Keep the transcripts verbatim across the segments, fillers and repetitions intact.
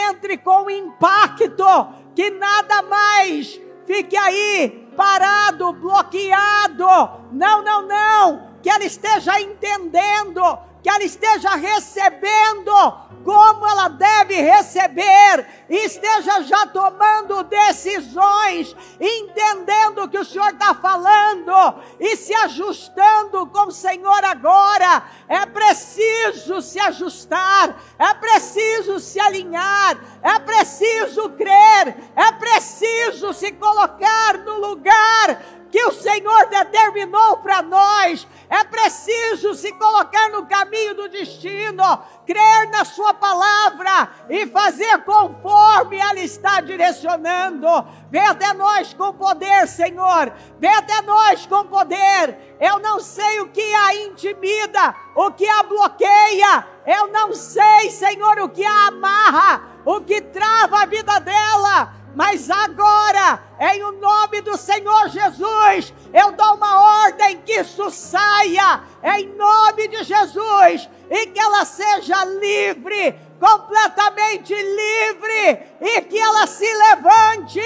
entre com impacto, que nada mais fique aí parado, bloqueado. Não, não, não. Que ela esteja entendendo, que ela esteja recebendo como ela deve receber, e esteja já tomando decisões, entendendo o que o Senhor está falando, e se ajustando com o Senhor agora. É preciso se ajustar, é preciso se alinhar, é preciso crer, é preciso se colocar no lugar que o Senhor determinou para nós. É preciso se colocar no caminho do destino, crer na sua palavra e fazer conforme ela está direcionando. Vem até nós com poder, Senhor, vem até nós com poder. Eu não sei o que a intimida, o que a bloqueia, eu não sei, Senhor, o que a amarra, o que trava a vida dela. Mas agora, em o nome do Senhor Jesus, eu dou uma ordem que isso saia, em nome de Jesus, e que ela seja livre, completamente livre, e que ela se levante,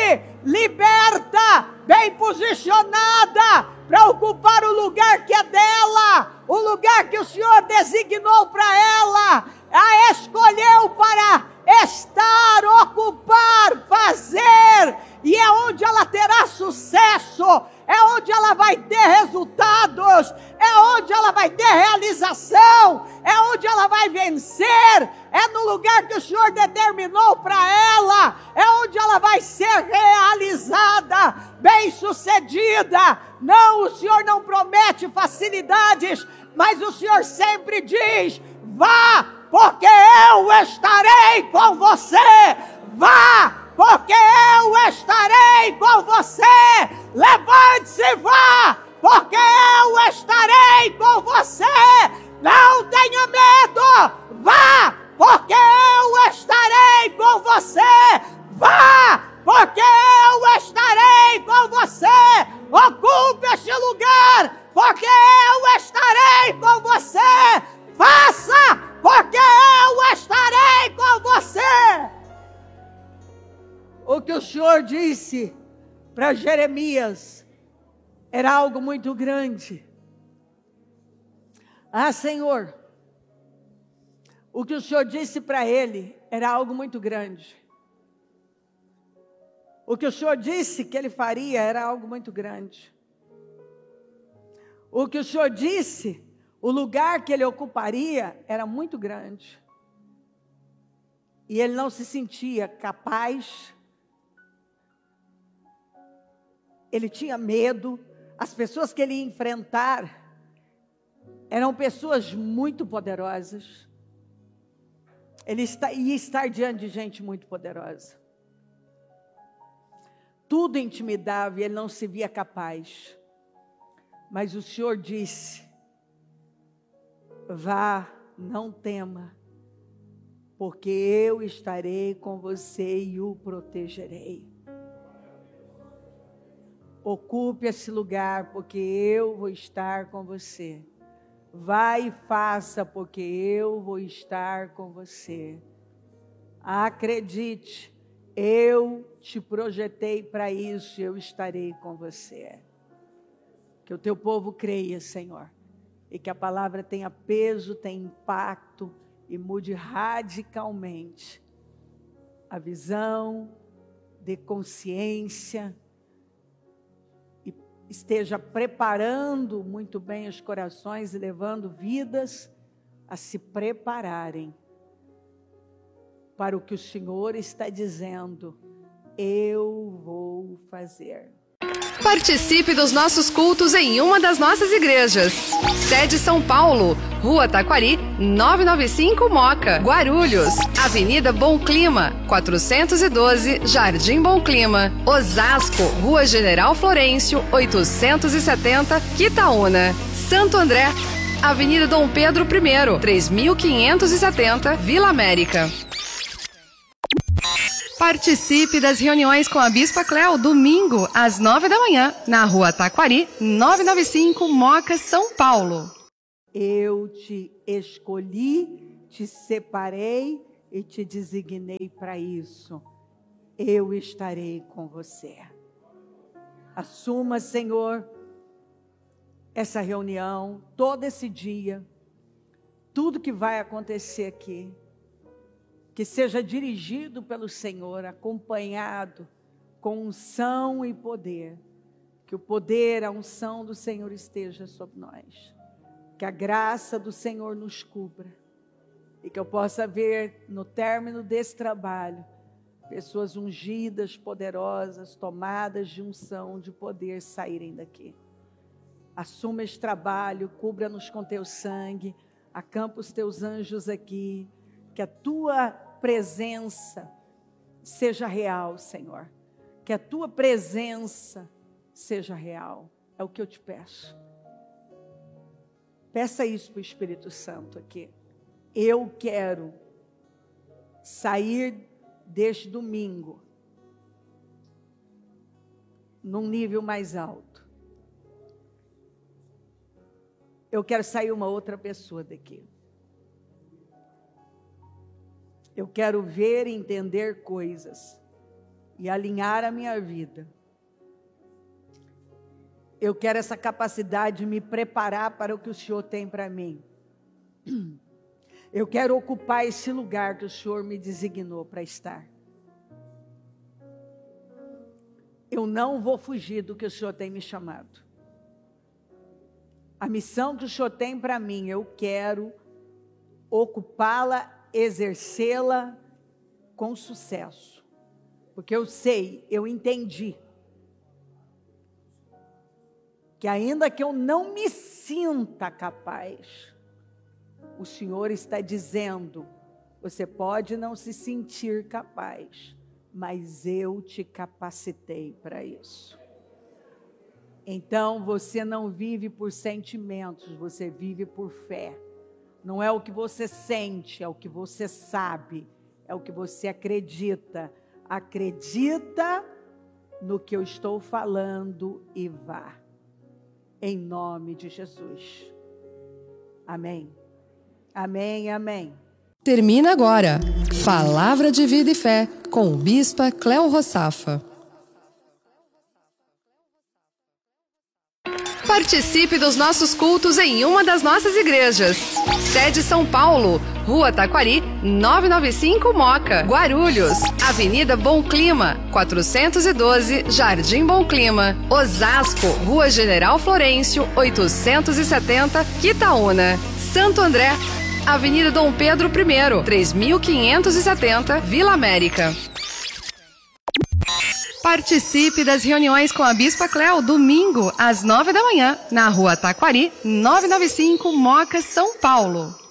liberta, bem posicionada, para ocupar o lugar que é dela, o lugar que o Senhor designou para ela, a escolheu para estar, ocupar, fazer, e é onde ela terá sucesso, é onde ela vai ter resultados, é onde ela vai ter realização, é onde ela vai vencer, é no lugar que o Senhor determinou para ela, é onde ela vai ser realizada, bem-sucedida. Não, o Senhor não promete facilidades, mas o Senhor sempre diz: vá, porque eu estarei com você. Vá, porque eu estarei com você. Levante-se e vá, porque eu estarei com você. Não tenha medo. Vá, porque eu estarei com você. Vá, porque eu estarei com você. Ocupe este lugar, porque eu estarei com você. Faça, porque eu estarei com você. O que o Senhor disse para Jeremias era algo muito grande. Ah, Senhor, o que o Senhor disse para ele era algo muito grande. O que o Senhor disse que ele faria era algo muito grande. O que o Senhor disse, o lugar que ele ocuparia era muito grande. E ele não se sentia capaz. Ele tinha medo. As pessoas que ele ia enfrentar eram pessoas muito poderosas. Ele ia estar diante de gente muito poderosa. Tudo intimidava e ele não se via capaz. Mas o Senhor disse: vá, não tema, porque eu estarei com você e o protegerei. Ocupe esse lugar, porque eu vou estar com você. Vá e faça, porque eu vou estar com você. Acredite, eu te projetei para isso, eu estarei com você. Que o teu povo creia, Senhor, e que a palavra tenha peso, tenha impacto e mude radicalmente a visão de consciência e esteja preparando muito bem os corações e levando vidas a se prepararem para o que o Senhor está dizendo. Eu vou fazer. Participe dos nossos cultos em uma das nossas igrejas. Sede São Paulo, Rua Taquari, novecentos e noventa e cinco Moca, Guarulhos. Avenida Bom Clima, quatrocentos e doze, Jardim Bom Clima. Osasco, Rua General Florencio, oitocentos e setenta, Quitaúna. Santo André, Avenida Dom Pedro I, três mil quinhentos e setenta, Vila América. Participe das reuniões com a Bispa Cléo, domingo, às nove da manhã, na Rua Taquari, novecentos e noventa e cinco, Moca, São Paulo. Eu te escolhi, te separei, e te designei para isso. Eu estarei com você. Assuma, Senhor, essa reunião, todo esse dia, tudo que vai acontecer aqui, que seja dirigido pelo Senhor, acompanhado com unção e poder, que o poder, a unção do Senhor esteja sobre nós, que a graça do Senhor nos cubra, e que eu possa ver no término desse trabalho, pessoas ungidas, poderosas, tomadas de unção, de poder saírem daqui. Assuma este trabalho, cubra-nos com teu sangue, acampa os teus anjos aqui, que a tua presença seja real, Senhor, que a tua presença seja real, é o que eu te peço. Peça isso para o Espírito Santo aqui. Eu quero sair deste domingo num nível mais alto. Eu quero sair uma outra pessoa daqui. Eu quero ver e entender coisas e alinhar a minha vida. Eu quero essa capacidade de me preparar para o que o Senhor tem para mim. Eu quero ocupar esse lugar que o Senhor me designou para estar. Eu não vou fugir do que o Senhor tem me chamado. A missão que o Senhor tem para mim, eu quero ocupá-la, exercê-la com sucesso. Porque eu sei, eu entendi, que ainda que eu não me sinta capaz, o Senhor está dizendo, você pode não se sentir capaz, mas eu te capacitei para isso. Então você não vive por sentimentos, você vive por fé. Não é o que você sente, é o que você sabe, é o que você acredita. Acredita no que eu estou falando e vá. Em nome de Jesus. Amém. Amém, amém. Termina agora. Palavra de Vida e Fé, com o Bispa Cléo Rossafa. Participe dos nossos cultos em uma das nossas igrejas. Sede São Paulo, Rua Taquari, novecentos e noventa e cinco Moca. Guarulhos, Avenida Bom Clima, quatrocentos e doze, Jardim Bom Clima. Osasco, Rua General Florencio, oitocentos e setenta, Quitaúna. Santo André, Avenida Dom Pedro I, três mil quinhentos e setenta, Vila América. Participe das reuniões com a Bispa Cléo, domingo, às nove da manhã, na Rua Taquari, novecentos e noventa e cinco, Moca, São Paulo.